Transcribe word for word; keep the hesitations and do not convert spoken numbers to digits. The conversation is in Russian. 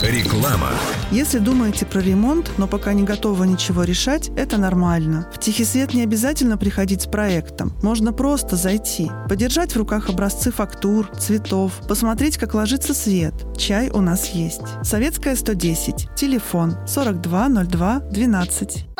Реклама. Если думаете про ремонт, но пока не готовы ничего решать, это нормально. В Тихий Свет не обязательно приходить с проектом. Можно просто зайти, подержать в руках образцы фактур, цветов, посмотреть, как ложится свет. Чай у нас есть. Советская, сто десять. Телефон сорок два ноль два двенадцать.